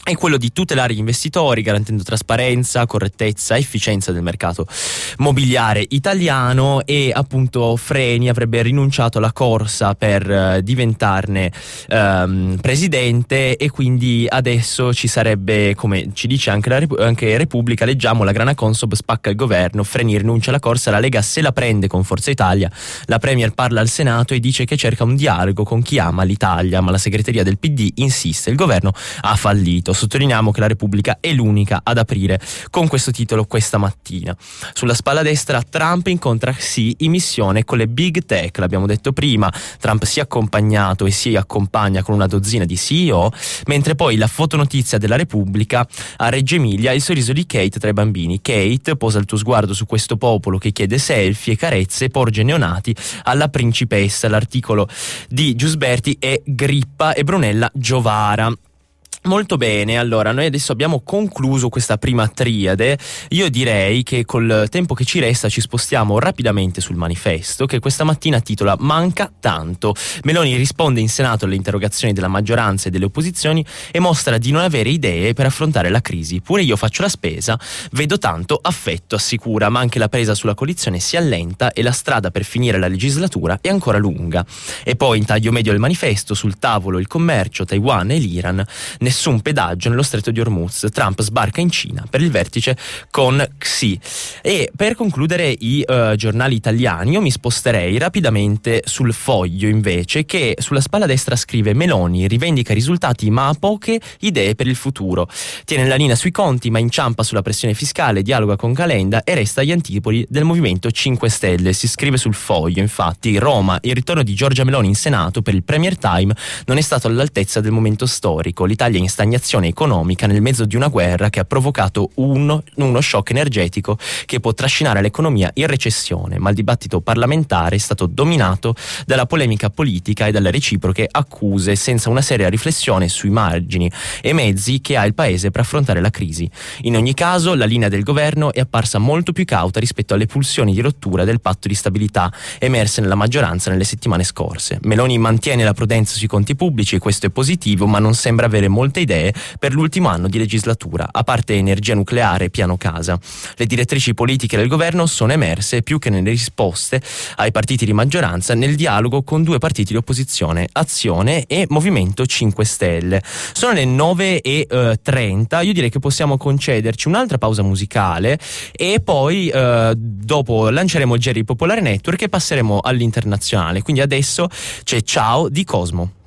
è quello di tutelare gli investitori garantendo trasparenza, correttezza, efficienza del mercato mobiliare italiano, e appunto Freni avrebbe rinunciato alla corsa per diventarne presidente, e quindi adesso ci sarebbe, come ci dice anche Repubblica, leggiamo: la grana Consob spacca il governo, Freni rinuncia alla corsa, la Lega se la prende con Forza Italia, la Premier parla al Senato e dice che cerca un dialogo con chi ama l'Italia, ma la segreteria del PD insiste, il governo ha fallito. Sottolineiamo che la Repubblica è l'unica ad aprire con questo titolo questa mattina. Sulla spalla destra Trump incontra Xi in missione con le big tech, l'abbiamo detto prima. Trump si è accompagnato e si accompagna con una dozzina di CEO, mentre poi la fotonotizia della Repubblica: a Reggio Emilia il sorriso di Kate tra i bambini. Kate posa il tuo sguardo su questo popolo che chiede selfie e carezze, porge neonati alla principessa. L'articolo di Giusberti è Grippa e Brunella Giovara. Molto bene, allora noi adesso abbiamo concluso questa prima triade. Io direi che col tempo che ci resta ci spostiamo rapidamente sul manifesto, che questa mattina titola Manca tanto. Meloni risponde in Senato alle interrogazioni della maggioranza e delle opposizioni e mostra di non avere idee per affrontare la crisi. Pure io faccio la spesa, vedo tanto affetto, assicura, ma anche la presa sulla coalizione si allenta e la strada per finire la legislatura è ancora lunga. E poi in taglio medio del manifesto, sul tavolo il commercio, Taiwan e l'Iran. Nessun pedaggio nello stretto di Hormuz. Trump sbarca in Cina per il vertice con Xi. E per concludere i giornali italiani, io mi sposterei rapidamente sul Foglio invece, che sulla spalla destra scrive: Meloni rivendica risultati ma ha poche idee per il futuro. Tiene la linea sui conti ma inciampa sulla pressione fiscale, dialoga con Calenda e resta agli antipodi del Movimento 5 Stelle. Si scrive sul Foglio infatti: Roma, il ritorno di Giorgia Meloni in Senato per il Premier Time non è stato all'altezza del momento storico. L'Italia in stagnazione economica nel mezzo di una guerra che ha provocato uno shock energetico che può trascinare l'economia in recessione, ma il dibattito parlamentare è stato dominato dalla polemica politica e dalle reciproche accuse, senza una seria riflessione sui margini e mezzi che ha il paese per affrontare la crisi. In ogni caso, la linea del governo è apparsa molto più cauta rispetto alle pulsioni di rottura del patto di stabilità emerse nella maggioranza nelle settimane scorse. Meloni mantiene la prudenza sui conti pubblici e questo è positivo, ma non sembra avere molte idee per l'ultimo anno di legislatura, a parte energia nucleare e piano casa. Le direttrici politiche del governo sono emerse più che nelle risposte ai partiti di maggioranza nel dialogo con due partiti di opposizione, Azione e Movimento 5 Stelle. Sono le 9:30, io direi che possiamo concederci un'altra pausa musicale e poi dopo lanceremo il Jerry Popolare Network e passeremo all'internazionale. Quindi adesso c'è Ciao di Cosmo.